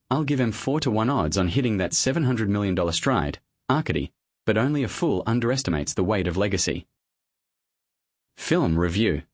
I'll give him 4-1 odds on hitting that $700 million stride, Arcady, but only a fool underestimates the weight of legacy. Film Review.